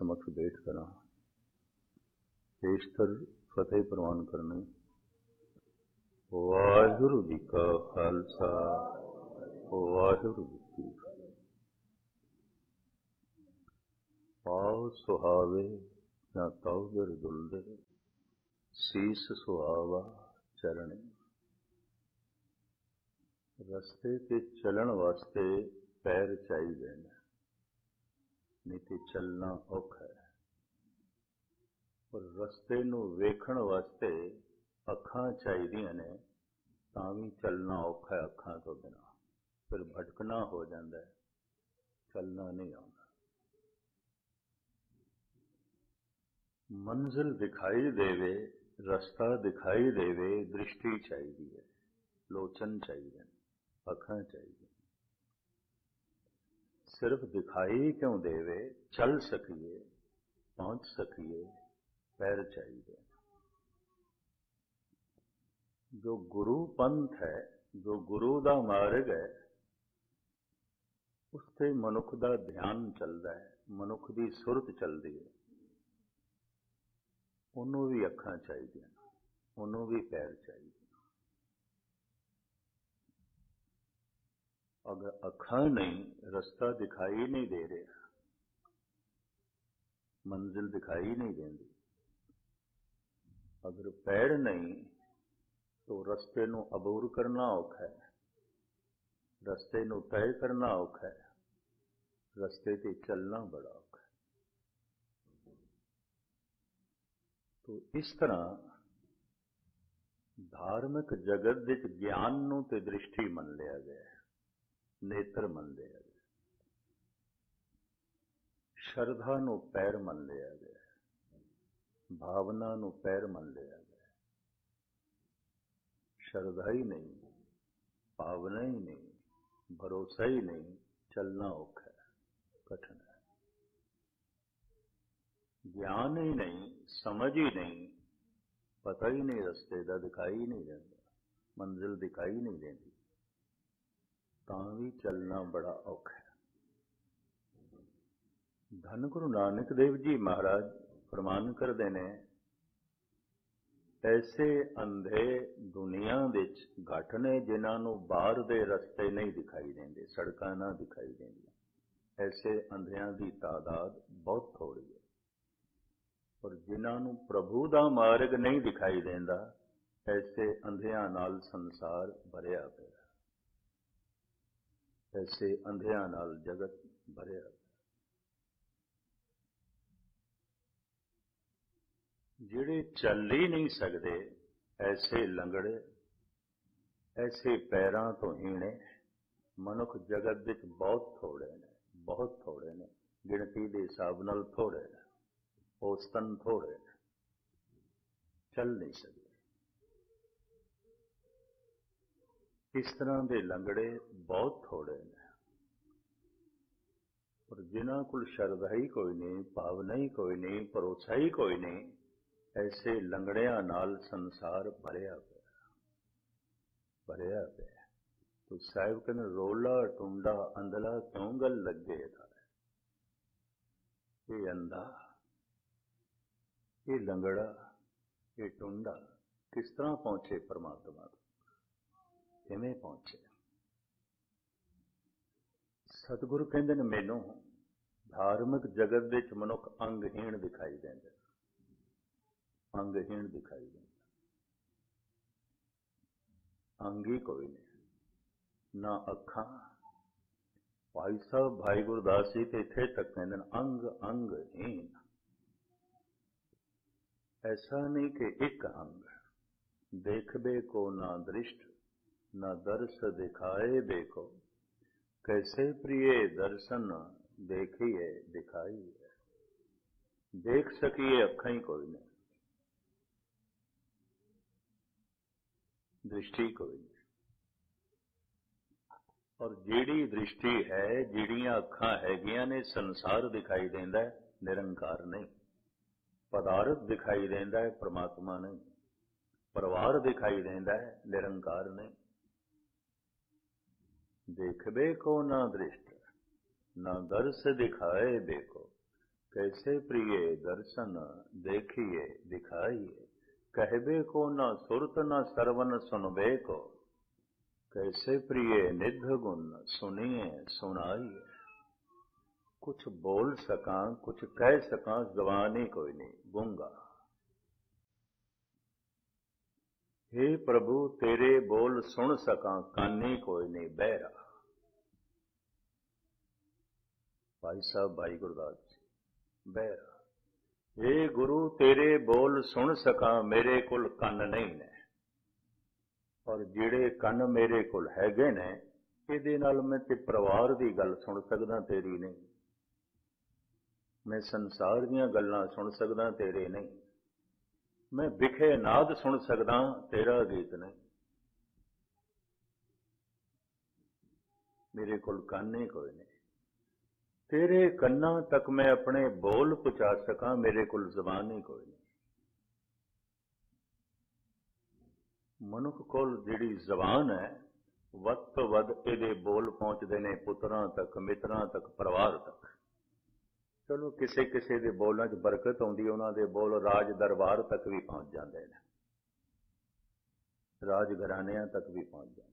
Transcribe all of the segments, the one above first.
ਸਮਖ ਬੈਠ ਕਰਾਂ। ਪੇਸ਼ਤਰ ਫਤਿਹ ਪ੍ਰਵਾਨ ਕਰਨੇ। ਵਾਹਿਗੁਰੂ ਜੀ ਕਾ ਖਾਲਸਾ, ਵਾਹਿਗੁਰੂ ਜੀ ਕੀ ਫਤਿਹ। ਪਾਉ ਸੁਹਾਵੇ ਜਾਂ ਤਉ ਬਿਰ ਦੁਲਦੇ, ਸੀਸ ਸੁਹਾਵਾ ਚਰਣੇ। ਰਸਤੇ ਤੇ ਚੱਲਣ ਵਾਸਤੇ ਪੈਰ ਚਾਹੀਦੇ ਨੇ, ਨਹੀਂ ਤੇ ਚੱਲਣਾ ਔਖਾ ਹੈ। ਪਰ ਰਸਤੇ ਨੂੰ ਵੇਖਣ ਵਾਸਤੇ ਅੱਖਾਂ ਚਾਹੀਦੀਆਂ ਨੇ, ਤਾਂ ਵੀ ਚੱਲਣਾ ਔਖਾ ਹੈ ਅੱਖਾਂ ਤੋਂ ਬਿਨਾਂ। ਫਿਰ ਭਟਕਣਾ ਹੋ ਜਾਂਦਾ ਹੈ, ਚੱਲਣਾ ਨਹੀਂ ਆਉਂਦਾ। ਮੰਜ਼ਿਲ ਦਿਖਾਈ ਦੇਵੇ, ਰਸਤਾ ਦਿਖਾਈ ਦੇਵੇ, ਦ੍ਰਿਸ਼ਟੀ ਚਾਹੀਦੀ ਹੈ, ਲੋਚਨ ਚਾਹੀਦੇ ਨੇ, ਅੱਖਾਂ ਚਾਹੀਦੀਆਂ। ਸਿਰਫ ਦਿਖਾਈ ਕਿਉਂ ਦੇਵੇ, ਚੱਲ ਸਕੀਏ, ਪਹੁੰਚ ਸਕੀਏ, ਪੈਰ ਚਾਹੀਦੇ। ਜੋ ਗੁਰੂ ਪੰਥ ਹੈ, ਜੋ ਗੁਰੂ ਦਾ ਮਾਰਗ ਹੈ, ਉਸ ਤੇ ਮਨੁੱਖ ਦਾ ਧਿਆਨ ਚੱਲਦਾ ਹੈ, ਮਨੁੱਖ ਦੀ ਸੁਰਤ ਚੱਲਦੀ ਹੈ। ਉਹਨੂੰ ਵੀ ਅੱਖਾਂ ਚਾਹੀਦੀਆਂ, ਉਹਨੂੰ ਵੀ ਪੈਰ ਚਾਹੀਦੇ। ਅਗਰ ਅੱਖਾਂ ਨਹੀਂ, ਰਸਤਾ ਦਿਖਾਈ ਨਹੀਂ ਦੇ ਰਿਹਾ, ਮੰਜ਼ਿਲ ਦਿਖਾਈ ਨਹੀਂ ਦਿੰਦੀ। ਅਗਰ ਪੈਰ ਨਹੀਂ ਤਾਂ ਰਸਤੇ ਨੂੰ ਅਬੂਰ ਕਰਨਾ ਔਖਾ ਹੈ, ਰਸਤੇ ਨੂੰ ਤੈਅ ਕਰਨਾ ਔਖਾ ਹੈ, ਰਸਤੇ ਤੇ ਚੱਲਣਾ ਬੜਾ ਔਖਾ ਹੈ। ਤੋ ਇਸ ਤਰ੍ਹਾਂ ਧਾਰਮਿਕ ਜਗਤ ਵਿੱਚ ਗਿਆਨ ਨੂੰ ਤੇ ਦ੍ਰਿਸ਼ਟੀ ਮੰਨ ਲਿਆ ਗਿਆ ਹੈ, ਨੇਤਰ ਮੰਨ ਲਿਆ ਗਿਆ, ਸ਼ਰਧਾ ਨੂੰ ਪੈਰ ਮੰਨ ਲਿਆ ਗਿਆ, ਭਾਵਨਾ ਨੂੰ ਪੈਰ ਮੰਨ ਲਿਆ ਗਿਆ। ਸ਼ਰਧਾ ਹੀ ਨਹੀਂ, ਭਾਵਨਾ ਹੀ ਨਹੀਂ, ਭਰੋਸਾ ਹੀ ਨਹੀਂ, ਚੱਲਣਾ ਔਖਾ ਹੈ, ਕਠਿਨ ਹੈ। ਗਿਆਨ ਹੀ ਨਹੀਂ, ਸਮਝ ਹੀ ਨਹੀਂ, ਪਤਾ ਹੀ ਨਹੀਂ ਰਸਤੇ ਦਾ, ਦਿਖਾਈ ਨਹੀਂ ਦਿੰਦਾ, ਮੰਜ਼ਿਲ ਦਿਖਾਈ ਨਹੀਂ ਦਿੰਦੀ, ਤਾਂ ਵੀ ਚੱਲਣਾ ਬੜਾ ਔਖਾ ਹੈ। ਧੰਨ ਗੁਰੂ ਨਾਨਕ ਦੇਵ ਜੀ ਮਹਾਰਾਜ ਫਰਮਾਨ ਕਰਦੇ ਨੇ, ਐਸੇ ਅੰਧੇ ਦੁਨੀਆ ਵਿੱਚ ਘੱਟ ਨੇ ਜਿਨ੍ਹਾਂ ਨੂੰ ਬਾਹਰ ਦੇ ਰਸਤੇ ਨਹੀਂ ਦਿਖਾਈ ਦਿੰਦੇ, ਸੜਕਾਂ ਨਾ ਦਿਖਾਈ ਦਿੰਦੀਆਂ। ਐਸੇ ਅੰਧਿਆਂ ਦੀ ਤਾਦਾਦ ਬਹੁਤ ਥੋੜੀ ਹੈ। ਪਰ ਜਿਨ੍ਹਾਂ ਨੂੰ ਪ੍ਰਭੂ ਦਾ ਮਾਰਗ ਨਹੀਂ ਦਿਖਾਈ ਦਿੰਦਾ, ਐਸੇ ਅੰਧਿਆਂ ਨਾਲ ਸੰਸਾਰ ਭਰਿਆ ਪਿਆ, ਐਸੇ ਅੰਧਿਆਂ ਨਾਲ ਜਗਤ ਭਰਿਆ ਪਿਆ। ਜਿਹੜੇ ਚੱਲ ਹੀ ਨਹੀਂ ਸਕਦੇ, ਐਸੇ ਲੰਗੜੇ, ਐਸੇ ਪੈਰਾਂ ਤੋਂ ਹੀਣੇ ਮਨੁੱਖ ਜਗਤ ਵਿੱਚ ਬਹੁਤ ਥੋੜੇ ਨੇ, ਬਹੁਤ ਥੋੜੇ ਨੇ, ਗਿਣਤੀ ਦੇ ਹਿਸਾਬ ਨਾਲ ਥੋੜੇ ਨੇ, ਔਸਤਨ ਥੋੜੇ ਨੇ, ਚੱਲ ਨਹੀਂ ਸਕਦੇ। ਇਸ ਤਰ੍ਹਾਂ ਦੇ ਲੰਗੜੇ ਬਹੁਤ ਥੋੜੇ ਨੇ। ਪਰ ਜਿਨ੍ਹਾਂ ਕੋਲ ਸ਼ਰਧਾ ਹੀ ਕੋਈ ਨਹੀਂ, ਭਾਵਨਾ ਹੀ ਕੋਈ ਨਹੀਂ, ਭਰੋਸਾ ਹੀ ਕੋਈ ਨਹੀਂ, ਐਸੇ ਲੰਗੜਿਆਂ ਨਾਲ ਸੰਸਾਰ ਭਰਿਆ ਪਿਆ, ਭਰਿਆ ਪਿਆ। ਤੋ ਸਾਹਿਬ ਕਹਿੰਦੇ, ਰੋਲਾ ਟੁੰਡਾ ਅੰਧਲਾ ਕਿਉਂ ਗਲ ਲੱਗੇ ਥਾ। ਇਹ ਅੰਧਾ, ਇਹ ਲੰਗੜਾ, ਇਹ ਟੁੰਡਾ ਕਿਸ ਤਰ੍ਹਾਂ ਪਹੁੰਚੇ ਪਰਮਾਤਮਾ ਤੋਂ, ਕਿਵੇਂ ਪਹੁੰਚੇ? ਸਤਿਗੁਰੂ ਕਹਿੰਦੇ ਨੇ, ਮੈਨੂੰ ਧਾਰਮਿਕ ਜਗਤ ਵਿੱਚ ਮਨੁੱਖ ਅੰਗਹੀਣ ਦਿਖਾਈ ਦਿੰਦੇ, ਅੰਗਹੀਣ ਦਿਖਾਈ ਦਿੰਦਾ, ਅੰਗ ਹੀ ਕੋਈ ਨਹੀਂ, ਨਾ ਅੱਖਾਂ। ਭਾਈ ਸਾਹਿਬ ਭਾਈ ਗੁਰਦਾਸ ਜੀ ਤੇ ਇੱਥੇ ਤੱਕ ਕਹਿੰਦੇ ਨੇ, ਅੰਗ ਅੰਗਹੀਣ। ਐਸਾ ਨਹੀਂ ਕਿ ਇੱਕ ਅੰਗ, ਦੇਖਬੇ ਕੋ ਨਾ ਦ੍ਰਿਸ਼ਟ, ਨਾ ਦਰਸ ਦਿਖਾਏ ਦੇਖੋ, कैसे प्रिय दर्शन देखिए दिखाई है। देख सकिए अखां ही कोई नहीं, दृष्टि कोई नहीं। और जिहड़ी दृष्टि है, जिहड़ियां अखां हैगियां ने, संसार दिखाई देंदा है, निरंकार नहीं। पदार्थ दिखाई देंदा है, परमात्मा नहीं। परिवार दिखाई देंदा है, निरंकार नहीं। देखबे को ना दृष्ट, ना दर्श दिखाए देखो, कैसे प्रिय दर्शन देखिए दिखाइए, कहबे को न सुरत न सरवन सुनबे को, कैसे प्रिय निध गुण सुनिए सुनाइए। कुछ बोल सकां कुछ कह सकां ज़बान ही कोई नहीं, गूंगा। हे प्रभु तेरे बोल सुन सकां कानी कोई नहीं, बहरा। भाई साहब भाई गुरदास जी, बहरा। हे गुरु तेरे बोल सुन सकां मेरे कोल ਕੰਨ नहीं ने, और ਜਿਹੜੇ ਕੰਨ ਮੇਰੇ ਕੋਲ ਹੈਗੇ ਨੇ ਇਹਦੇ ਨਾਲ ਮੈਂ ਤੇ ਪਰਿਵਾਰ ਦੀ ਗੱਲ ਸੁਣ ਸਕਦਾ, ਤੇਰੀ ਨਹੀਂ। मैं संसार ਦੀਆਂ ਗੱਲਾਂ ਸੁਣ ਸਕਦਾ, ਤੇਰੇ ਨਹੀਂ। मैं ਵਿਖੇ ਨਾਦ ਸੁਣ ਸਕਦਾ, ਤੇਰਾ ਗੀਤ ਨਹੀਂ। ਮੇਰੇ ਕੋਲ ਕੰਨ ਹੀ ਕੋਈ ਨਹੀਂ। ਤੇਰੇ ਕੰਨਾਂ ਤੱਕ ਮੈਂ ਆਪਣੇ ਬੋਲ ਪਹੁੰਚਾ ਸਕਾਂ, ਮੇਰੇ ਕੋਲ ਜ਼ਬਾਨ ਹੀ ਕੋਈ ਨਹੀਂ। ਮਨੁੱਖ ਕੋਲ ਜਿਹੜੀ ਜ਼ਬਾਨ ਹੈ ਵੱਧ ਤੋਂ ਵੱਧ ਇਹਦੇ ਬੋਲ ਪਹੁੰਚਦੇ ਨੇ ਪੁੱਤਰਾਂ ਤੱਕ, ਮਿੱਤਰਾਂ ਤੱਕ, ਪਰਿਵਾਰ ਤੱਕ। ਚਲੋ ਕਿਸੇ ਕਿਸੇ ਦੇ ਬੋਲਾਂ 'ਚ ਬਰਕਤ ਆਉਂਦੀ, ਉਹਨਾਂ ਦੇ ਬੋਲ ਰਾਜ ਦਰਬਾਰ ਤੱਕ ਵੀ ਪਹੁੰਚ ਜਾਂਦੇ ਨੇ, ਰਾਜ ਘਰਾਣਿਆਂ ਤੱਕ ਵੀ ਪਹੁੰਚ ਜਾਂਦੇ ਨੇ।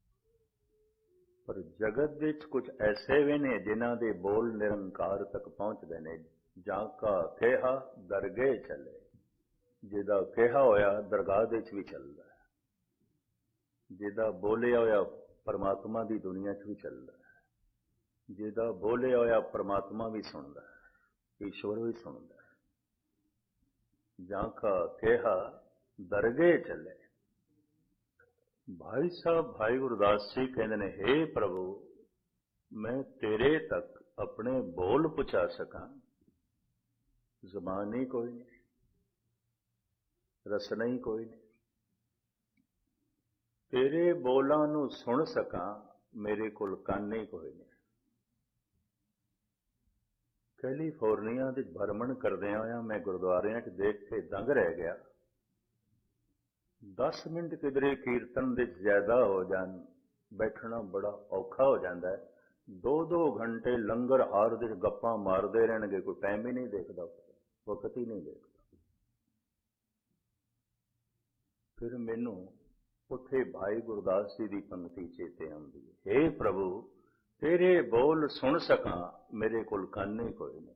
ਪਰ ਜਗਤ ਵਿੱਚ ਕੁਝ ਐਸੇ ਵੀ ਨੇ ਜਿਨ੍ਹਾਂ ਦੇ ਬੋਲ ਨਿਰੰਕਾਰ ਤੱਕ ਪਹੁੰਚਦੇ ਨੇ। ਜਾਂ ਕਾ ਕਿਹਾ ਦਰਗਾਹ ਚੱਲੇ, ਜਿਹਦਾ ਕਿਹਾ ਹੋਇਆ ਦਰਗਾਹ ਦੇ 'ਚ ਵੀ ਚੱਲਦਾ ਹੈ, ਜਿਹਦਾ ਬੋਲਿਆ ਹੋਇਆ ਪਰਮਾਤਮਾ ਦੀ ਦੁਨੀਆ 'ਚ ਵੀ ਚੱਲਦਾ ਹੈ, ਜਿਹਦਾ ਬੋਲਿਆ ਹੋਇਆ ਪਰਮਾਤਮਾ ਵੀ ਸੁਣਦਾ ਹੈ, ईश्वर भी सुनता है। ਜਾਂ का केहा दरगे चले। भाई साहब भाई गुरदास जी कहते ने, हे प्रभु मैं तेरे तक अपने बोल पहुंचा सका, जबान ही कोई नहीं, रसना ही कोई नहीं। तेरे बोलां नूं सुन सका, मेरे कोल ਕੰਨ ही कोई नहीं। कैलीफोर्निया ਦੇ ਭਰਮਣ ਕਰਦਿਆਂ ਹੋਇਆਂ ਮੈਂ ਗੁਰਦੁਆਰਿਆਂ 'ਚ ਦੇਖ ਕੇ ਦੰਗ ਰਹਿ ਗਿਆ। 10 ਮਿੰਟ ਕਿਧਰੇ ਕੀਰਤਨ ਦੇ ਜ਼ਿਆਦਾ ਹੋ ਜਾਣ, ਬੈਠਣਾ ਬੜਾ ਔਖਾ ਹੋ ਜਾਂਦਾ ਹੈ। 2-2 ਘੰਟੇ ਲੰਗਰ ਹਾਰ ਦੇ ਗੱਪਾਂ ਮਾਰਦੇ ਰਹਿਣਗੇ, ਕੋਈ ਟਾਈਮ ਹੀ ਨਹੀਂ ਦੇਖਦਾ, ਵਕਤ ਹੀ ਨਹੀਂ ਦੇਖਦਾ। ਫਿਰ ਮੈਨੂੰ ਉੱਥੇ ਭਾਈ ਗੁਰਦਾਸ ਜੀ ਦੀ ਪੰਕਤੀ ਚੇਤੇ ਆਉਂਦੀ ਹੈ, हे प्रभु तेरे बोल सुन सका, मेरे कोल ਕੰਨ ही कोई नहीं।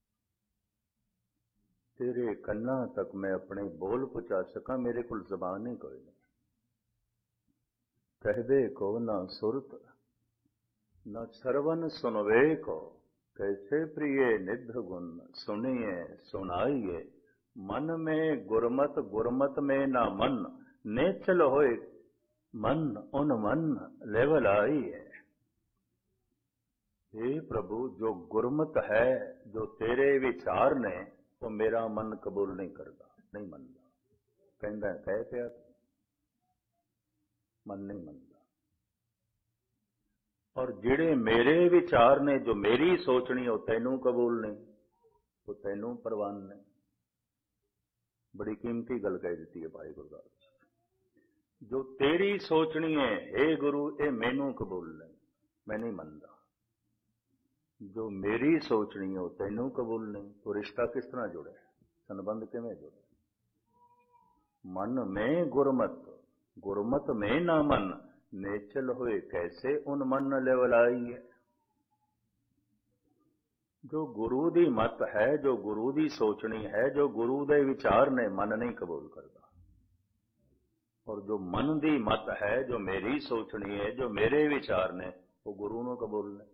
तेरे ਕੰਨਾਂ तक मैं अपने बोल पहुंचा सका, मेरे कोल जबान ही कोई नहीं। कहबे को ना सुरत न सरवन सुनवे को, कैसे प्रिय निध गुण सुनिए सुनाइए। मन में गुरमत गुरमत में ना मन, नेचल होए मन उन मन लेवल आई है। हे प्रभु जो गुरमत है, जो तेरे विचार ने, वो मेरा मन कबूल नहीं करता, नहीं मनता। कहता कह पिया मन नहीं मनता। और जिहड़े मेरे विचार ने, जो मेरी सोचनी, वो तैनू कबूल नहीं, वो तैनू प्रवान नहीं। बड़ी कीमती गल कह दी है भाई गुरदास। जो तेरी सोचनी है हे गुरु, ये मैनू कबूल नहीं, मैं नहीं मनता। जो मेरी सोचनी है वो तैनू कबूल नहीं। तो रिश्ता किस तरह जुड़े, संबंध किवें जुड़े? मन में गुरमत गुरमत में ना मन, नेचल होए कैसे उन मन लेवलाई है। जो गुरु दी मत है, जो गुरु दी सोचनी है, जो गुरु दे विचार ने, मन नहीं कबूल करता। और जो मन दी मत है, जो मेरी सोचनी है, जो मेरे विचार ने, वो गुरु नूं कबूल नहीं।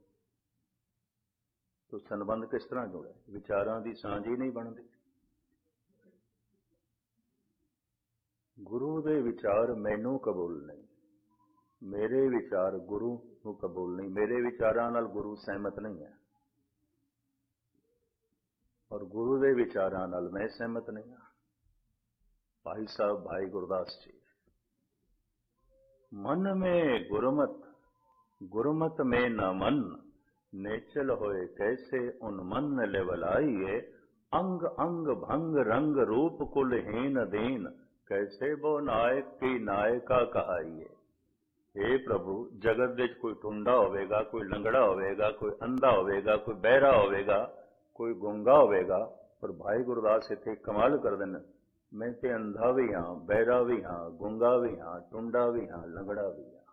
तो संबंध किस तरह जुड़े? विचारां दी सांझ ही नहीं बनती। गुरु दे विचार मैनू कबूल नहीं, मेरे विचार गुरु नूं कबूल नहीं। मेरे विचारां नाल गुरु सहमत नहीं है, और गुरु दे विचारां नाल मैं सहमत नहीं हाँ। भाई साहब भाई गुरदास जी, मन में गुरमत गुरमत में न मन, नेचल होए कैसे उन मन लेवलाइए। अंग अंग भंग रंग रूप कुल हीन दीन, कैसे वो नायक की नायका कहाइए। हे प्रभु जगत विच कोई टुंडा होवेगा, कोई लंगड़ा होवेगा, कोई अंधा होवेगा, कोई बहरा होवेगा, ਕੋਈ ਗੁੰਗਾ ਹੋਵੇਗਾ, ਪਰ ਭਾਈ ਗੁਰਦਾਸ ਇੱਥੇ ਕਮਾਲ ਕਰਦੇ ਨੇ, ਮੈਂ ਤੇ ਅੰਧਾ ਵੀ ਹਾਂ, ਬਹਿਰਾ ਵੀ ਹਾਂ, ਗੁੰਗਾ ਵੀ ਹਾਂ, ਟੁੰਡਾ ਵੀ ਹਾਂ, ਲੰਗੜਾ ਵੀ ਹਾਂ।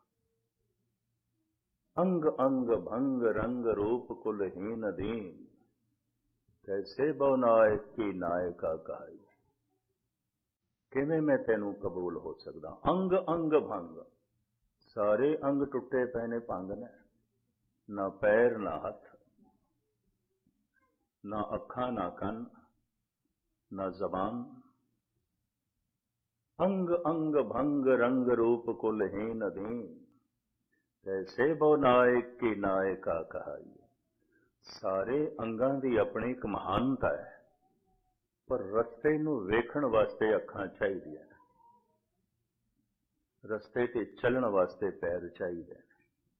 ਅੰਗ ਅੰਗ ਭੰਗ ਰੰਗ ਰੂਪ ਕੁਲਹੀਨ ਦੀਨ, ਕੈਸੇ ਬਹੁ ਨਾਇਕ ਕੀ ਨਾਇਕਾ ਕਹਾਈ। ਕਿਵੇਂ ਮੈਂ ਤੈਨੂੰ ਕਬੂਲ ਹੋ ਸਕਦਾ? ਅੰਗ ਅੰਗ ਭੰਗ, ਸਾਰੇ ਅੰਗ ਟੁੱਟੇ ਪਏ ਨੇ, ਭੰਗ ਨੇ, ਨਾ ਪੈਰ ਨਾ ਹੱਥ, ਨਾ ਅੱਖਾਂ ਨਾ ਕੰਨ, ਨਾ ਜ਼ਬਾਨ। ਅੰਗ ਅੰਗ ਭੰਗ ਰੰਗ ਰੂਪ ਕੁਲਹੀਨ ਦੀਨ, ਕੈਸੇ ਬਹੁ ਨਾਇਕ ਕੀ ਨਾਇਕਾ ਕਹਾਈ। ਸਾਰੇ ਅੰਗਾਂ ਦੀ ਆਪਣੀ ਇੱਕ ਮਹਾਨਤਾ ਹੈ, ਪਰ ਰਸਤੇ ਨੂੰ ਵੇਖਣ ਵਾਸਤੇ ਅੱਖਾਂ ਚਾਹੀਦੀਆਂ, ਰਸਤੇ ਤੇ ਚੱਲਣ ਵਾਸਤੇ ਪੈਰ ਚਾਹੀਦੇ ਨੇ।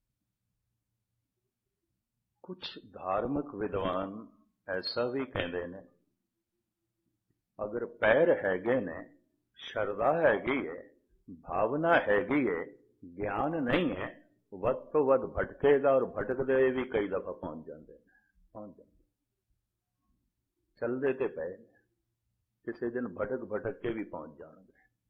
ਕੁਝ ਧਾਰਮਿਕ ਵਿਦਵਾਨ ਐਸਾ ਵੀ ਕਹਿੰਦੇ ਨੇ, ਅਗਰ ਪੈਰ ਹੈਗੇ ਨੇ, ਸ਼ਰਧਾ ਹੈਗੀ ਹੈ, ਭਾਵਨਾ ਹੈਗੀ ਹੈ, ਗਿਆਨ ਨਹੀਂ ਹੈ, ਵੱਧ ਤੋਂ ਵੱਧ ਭਟਕੇਗਾ, ਔਰ ਭਟਕਦੇ ਹੋਏ ਵੀ ਕਈ ਦਫਾ ਪਹੁੰਚ ਜਾਂਦੇ ਨੇ, ਪਹੁੰਚ ਜਾਂਦੇ, ਚੱਲਦੇ ਤੇ ਪਏ ਨੇ, ਕਿਸੇ ਦਿਨ ਭਟਕ ਭਟਕ ਕੇ ਵੀ ਪਹੁੰਚ ਜਾਣਗੇ।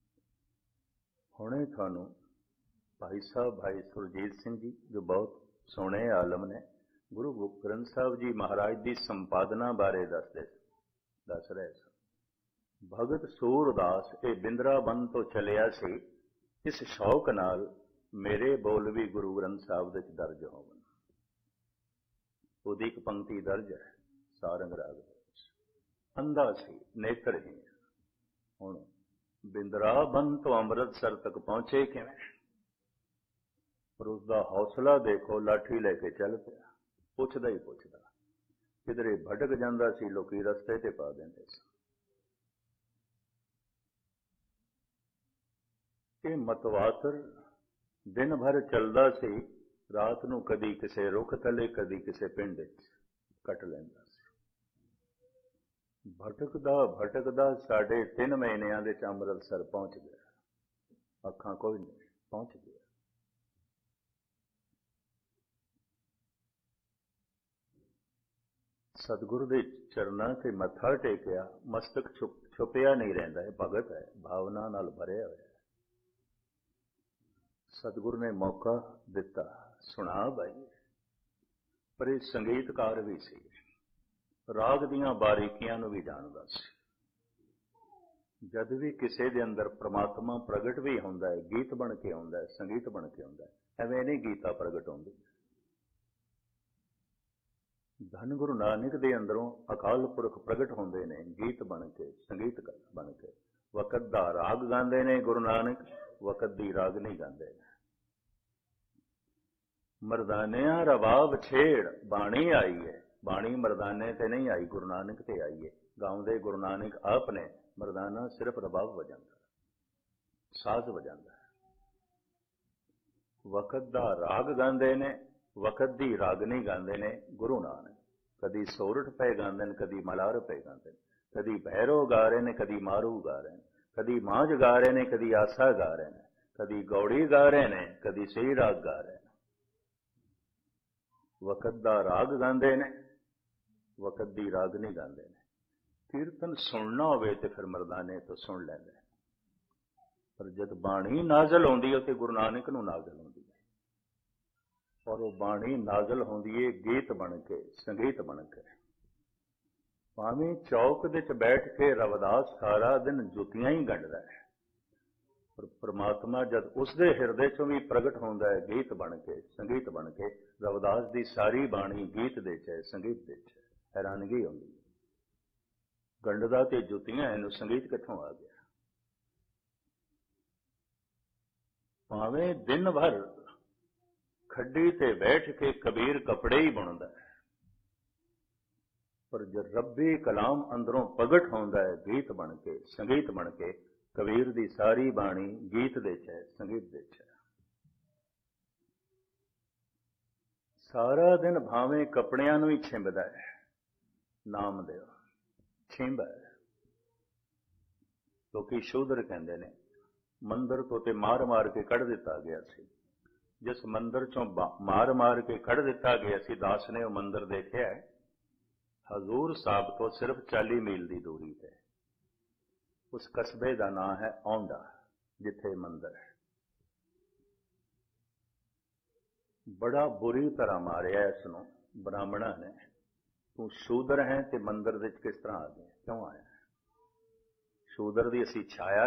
ਹੁਣੇ ਤੁਹਾਨੂੰ ਭਾਈ ਸਾਹਿਬ, ਭਾਈ ਸੁਰਜੀਤ ਸਿੰਘ ਜੀ, ਜੋ ਬਹੁਤ ਸੋਹਣੇ ਆਲਮ ਨੇ, ਗੁਰੂ ਗ੍ਰੰਥ ਸਾਹਿਬ ਜੀ ਮਹਾਰਾਜ ਦੀ ਸੰਪਾਦਨਾ ਬਾਰੇ ਦੱਸ ਰਹੇ ਸਨ। ਭਗਤ ਸੂਰਦਾਸ ਇਹ ਬਿੰਦਰਾਬਨ ਤੋਂ ਚਲਿਆ ਸੀ, ਇਸ ਸ਼ੌਕ ਨਾਲ ਮੇਰੇ ਬੋਲ ਵੀ ਗੁਰੂ ਗ੍ਰੰਥ ਸਾਹਿਬ ਵਿੱਚ ਦਰਜ ਹੋਵਣ। ਉਹਦੀ ਇੱਕ ਪੰਕਤੀ ਦਰਜ ਹੈ ਸਾਰੰਗ ਰਾਗ ਦੇ ਵਿੱਚ। ਅੰਧਾ ਸੀ, ਨੇਤਰਹੀਣ, ਹੁਣ ਬਿੰਦਰਾਬਨ ਤੋਂ ਅੰਮ੍ਰਿਤਸਰ ਤੱਕ ਪਹੁੰਚੇ ਕਿਵੇਂ? ਪਰ ਉਸਦਾ ਹੌਸਲਾ ਦੇਖੋ, ਲਾਠੀ ਲੈ ਕੇ ਚੱਲ ਪਿਆ, ਪੁੱਛਦਾ ਹੀ ਪੁੱਛਦਾ। ਕਿਧਰੇ ਭਟਕ ਜਾਂਦਾ ਸੀ, ਲੋਕੀ ਰਸਤੇ ਤੇ ਪਾ ਦਿੰਦੇ ਸੀ। ਇਹ ਮਤਵਾਤਰ ਦਿਨ ਭਰ ਚੱਲਦਾ ਸੀ, ਰਾਤ ਨੂੰ ਕਦੀ ਕਿਸੇ ਰੁੱਖ ਥੱਲੇ, ਕਦੀ ਕਿਸੇ ਪਿੰਡ ਵਿੱਚ ਕੱਟ ਲੈਂਦਾ ਸੀ। ਭਟਕਦਾ ਭਟਕਦਾ 3.5 ਮਹੀਨਿਆਂ ਦੇ ਅੰਮ੍ਰਿਤਸਰ ਪਹੁੰਚ ਗਿਆ। ਅੱਖਾਂ ਕੋਈ ਨਹੀਂ, ਪਹੁੰਚ ਗਿਆ। ਸਤਿਗੁਰੂ ਦੇ ਚਰਨਾਂ ਤੇ ਮੱਥਾ ਟੇਕਿਆ, ਮਸਤਕ ਛੁਪਿਆ ਨਹੀਂ ਰਹਿੰਦਾ, ਇਹ ਭਗਤ ਹੈ, ਭਾਵਨਾ ਨਾਲ ਭਰਿਆ ਹੋਇਆ। ਸਤਿਗੁਰੂ ਨੇ ਮੌਕਾ ਦਿੱਤਾ, ਸੁਣਾ ਭਾਈ। ਪਰ ਇਹ ਸੰਗੀਤਕਾਰ ਵੀ ਸੀ, ਰਾਗ ਦੀਆਂ ਬਾਰੀਕੀਆਂ ਨੂੰ ਵੀ ਜਾਣਦਾ ਸੀ। ਜਦ ਵੀ ਕਿਸੇ ਦੇ ਅੰਦਰ ਪ੍ਰਮਾਤਮਾ ਪ੍ਰਗਟ ਵੀ ਹੁੰਦਾ ਹੈ, ਗੀਤ ਬਣ ਕੇ ਆਉਂਦਾ ਹੈ, ਸੰਗੀਤ ਬਣ ਕੇ ਆਉਂਦਾ ਹੈ, ਐਵੇਂ ਨਹੀਂ ਗੀਤਾ ਪ੍ਰਗਟ ਹੁੰਦੀ। ਧੰਨ ਗੁਰੂ ਨਾਨਕ ਦੇ ਅੰਦਰੋਂ ਅਕਾਲ ਪੁਰਖ ਪ੍ਰਗਟ ਹੁੰਦੇ ਨੇ, ਗੀਤ ਬਣ ਕੇ, ਸੰਗੀਤ ਬਣ ਕੇ। ਵਕਤ ਦਾ ਰਾਗ ਗਾਉਂਦੇ ਨੇ ਗੁਰੂ ਨਾਨਕ, ਵਕਤ ਦੀ ਰਾਗ ਨਹੀਂ ਗਾਉਂਦੇ। ਮਰਦਾਨਿਆਂ ਰਬਾਬ ਛੇੜ ਬਾਣੀ ਆਈ ਹੈ, ਬਾਣੀ ਮਰਦਾਨੇ ਤੇ ਨਹੀਂ ਆਈ, ਗੁਰੂ ਨਾਨਕ ਤੇ ਆਈ ਹੈ। ਗਾਉਂਦੇ ਗੁਰੂ ਨਾਨਕ ਆਪ ਨੇ, ਮਰਦਾਨਾ ਸਿਰਫ ਰਬਾਬ ਵਜਾਉਂਦਾ, ਸਾਜ਼ ਵਜਾਉਂਦਾ। ਵਕਤ ਦਾ ਰਾਗ ਗਾਉਂਦੇ ਨੇ, ਵਕਤ ਦੀ ਰਾਗਨੀ ਗਾਉਂਦੇ ਨੇ ਗੁਰੂ ਨਾਨਕ। ਕਦੀ ਸੋਰਠ ਪੈ ਗਾਉਂਦੇ ਨੇ, ਕਦੀ ਮਲਾਰ ਪੈ ਗਾਉਂਦੇ ਨੇ, ਕਦੀ ਭੈਰੋ ਗਾ ਰਹੇ ਨੇ, ਕਦੀ ਮਾਰੂ ਗਾ ਰਹੇ ਨੇ, ਕਦੀ ਮਾਝ ਗਾ ਰਹੇ ਨੇ, ਕਦੀ ਆਸਾ ਗਾ ਰਹੇ ਨੇ, ਕਦੀ ਗੌੜੀ ਗਾ ਰਹੇ ਨੇ, ਕਦੀ ਸਹੀ ਰਾਗ ਗਾ ਰਹੇ ਨੇ। ਵਕਤ ਦਾ ਰਾਗ ਗਾਉਂਦੇ ਨੇ, ਵਕਤ ਦੀ ਰਾਗਨੀ ਗਾਉਂਦੇ ਨੇ। ਕੀਰਤਨ ਸੁਣਨਾ ਹੋਵੇ ਤੇ ਫਿਰ ਮਰਦਾਨੇ ਤੋਂ ਸੁਣ ਲੈਂਦੇ, ਪਰ ਜਦ ਬਾਣੀ ਨਾਜ਼ਲ ਹੁੰਦੀ ਹੈ ਤੇ ਗੁਰੂ ਨਾਨਕ ਨੂੰ ਨਾਜ਼ਲ ਹੁੰਦੀ ਹੈ, ਔਰ ਉਹ ਬਾਣੀ ਨਾਜ਼ਲ ਹੁੰਦੀ ਹੈ ਗੀਤ ਬਣ ਕੇ, ਸੰਗੀਤ ਬਣ ਕੇ। ਭਾਵੇਂ ਚੌਕ ਦੇ ਵਿੱਚ ਬੈਠ ਕੇ ਰਵਿਦਾਸ ਸਾਰਾ ਦਿਨ ਜੁੱਤੀਆਂ ਹੀ ਗੰਢਦਾ ਹੈ, ਪਰ ਪ੍ਰਮਾਤਮਾ ਜਦ ਉਸਦੇ ਹਿਰਦੇ ਚੋਂ ਵੀ ਪ੍ਰਗਟ ਹੁੰਦਾ ਹੈ ਗੀਤ ਬਣ ਕੇ, ਸੰਗੀਤ ਬਣ ਕੇ। ਰਵਿਦਾਸ ਦੀ ਸਾਰੀ ਬਾਣੀ ਗੀਤ ਦੇ ਚ ਹੈ, ਸੰਗੀਤ ਦੇ ਚ ਹੈ। ਹੈਰਾਨਗੀ ਹੁੰਦੀ ਹੈ, ਗੰਢਦਾ ਤੇ ਜੁੱਤੀਆਂ, ਇਹਨੂੰ ਸੰਗੀਤ ਕਿੱਥੋਂ ਆ ਗਿਆ? ਭਾਵੇਂ ਦਿਨ ਭਰ ਖੱਡੀ ਤੇ ਬੈਠ ਕੇ ਕਬੀਰ ਕੱਪੜੇ ਹੀ ਬੁਣਦਾ ਹੈ, ਪਰ ਜਦ ਰੱਬੀ ਕਲਾਮ ਅੰਦਰੋਂ ਪ੍ਰਗਟ ਹੁੰਦਾ ਹੈ ਗੀਤ ਬਣ ਕੇ, ਸੰਗੀਤ ਬਣ ਕੇ। ਕਬੀਰ ਦੀ ਸਾਰੀ ਬਾਣੀ ਗੀਤ ਦੇ ਚ ਹੈ, ਸੰਗੀਤ ਦੇ ਚ ਹੈ। ਸਾਰਾ ਦਿਨ ਭਾਵੇਂ ਕੱਪੜਿਆਂ ਨੂੰ ਹੀ ਛਿੰਬਦਾ ਹੈ, ਨਾਮਦੇਵ ਛਿੰਬ ਹੈ। ਲੋਕੀ ਸ਼ੂਦਰ ਕਹਿੰਦੇ ਨੇ, ਮੰਦਰ ਤੋਂ ਤੇ ਮਾਰ ਮਾਰ ਕੇ ਕੱਢ ਦਿੱਤਾ ਗਿਆ ਸੀ। ਜਿਸ ਮੰਦਰ ਚੋਂ ਮਾਰ ਮਾਰ ਕੇ ਕੱਢ ਦਿੱਤਾ ਗਿਆ ਸੀ, ਦਾਸ ਨੇ ਉਹ ਮੰਦਰ ਦੇਖਿਆ, ਹਜ਼ੂਰ ਸਾਹਿਬ ਤੋਂ ਸਿਰਫ 40 ਮੀਲ ਦੀ ਦੂਰੀ ਤੇ ਉਸ ਕਸਬੇ ਦਾ ਨਾਂ ਹੈ ਔਂਡਾ, ਜਿੱਥੇ ਮੰਦਰ ਹੈ। ਬੜਾ ਬੁਰੀ ਤਰ੍ਹਾਂ ਮਾਰਿਆ ਇਸ ਨੂੰ ਬ੍ਰਾਹਮਣਾਂ ਨੇ। ਤੂੰ ਸ਼ੂਦਰ ਹੈ ਤੇ ਮੰਦਰ ਵਿੱਚ ਕਿਸ ਤਰ੍ਹਾਂ ਆ ਗਿਆ, ਕਿਉਂ ਆਇਆ? ਸ਼ੂਦਰ ਦੀ ਅਸੀਂ ਛਾਇਆ